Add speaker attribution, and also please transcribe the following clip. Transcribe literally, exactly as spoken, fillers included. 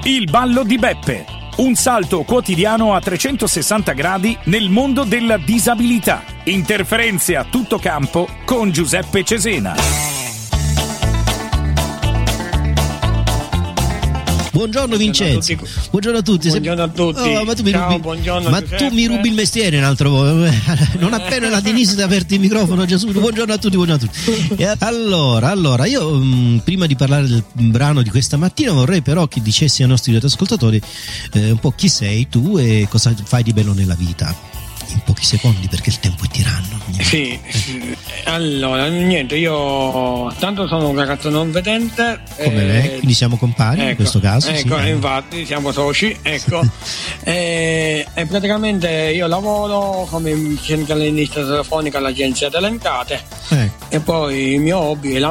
Speaker 1: Il ballo di Beppe. Un salto quotidiano a trecentosessanta gradi nel mondo della disabilità. Interferenze a tutto campo con Giuseppe Cesena.
Speaker 2: Buongiorno Vincenzo. Buongiorno a tutti.
Speaker 3: Buongiorno a tutti.
Speaker 2: Oh, ma tu mi,
Speaker 3: Ciao,
Speaker 2: rubi...
Speaker 3: buongiorno,
Speaker 2: ma tu mi rubi il mestiere un altro po'. Non appena la Denise ti ha aperto il microfono, già subito. Buongiorno a tutti, buongiorno a tutti. E allora, allora, io mh, prima di parlare del brano di questa mattina vorrei però che dicessi ai nostri ascoltatori eh, un po' chi sei tu e cosa fai di bello nella vita. In pochi secondi, perché il tempo è tiranno.
Speaker 3: Sì, sì. Allora, niente, io tanto sono un ragazzo non vedente.
Speaker 2: Come
Speaker 3: eh,
Speaker 2: lei, quindi siamo compari
Speaker 3: ecco,
Speaker 2: in questo caso.
Speaker 3: Ecco,
Speaker 2: sì,
Speaker 3: infatti siamo soci, ecco. e, e praticamente io lavoro come centralinista telefonica all'agenzia delle entrate.
Speaker 2: Eh.
Speaker 3: E poi il mio hobby è la